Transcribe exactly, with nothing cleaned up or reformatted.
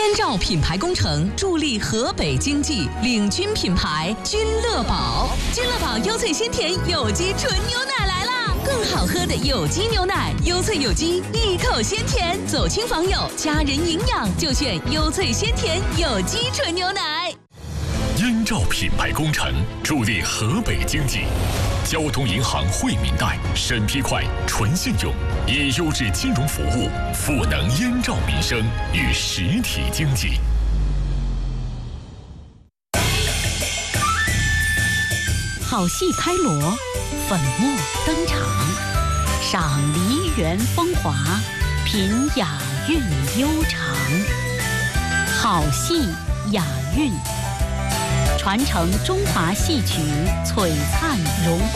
燕赵品牌工程助力河北经济，领军品牌君乐宝。君乐宝优萃鲜甜有机纯牛奶来啦！更好喝的有机牛奶，优萃有机，一口鲜甜。走亲访友，家人营养就选优萃鲜甜有机纯牛奶。 燕赵品牌工程助力河北经济。交通银行惠民贷审批快、纯信用，以优质金融服务赋能燕赵民生与实体经济。 好戏开锣，粉墨登场，赏梨园风华，品雅韵悠长。好戏雅韵，传承中华戏曲璀璨荣光。